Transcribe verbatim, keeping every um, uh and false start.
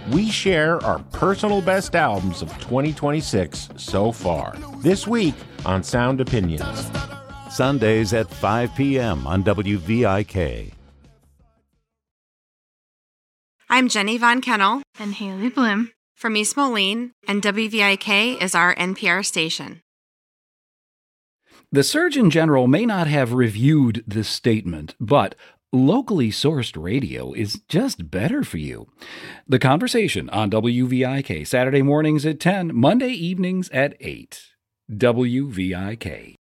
we share our personal best albums of twenty twenty-six so far. This week on Sound Opinions. Sundays at five p.m. on W V I K. I'm Jenny Von Kennel. And Haley Bloom. From East Moline, and W V I K is our N P R station. The Surgeon General may not have reviewed this statement, but locally sourced radio is just better for you. The Conversation on W V I K, Saturday mornings at ten, Monday evenings at eight. W V I K.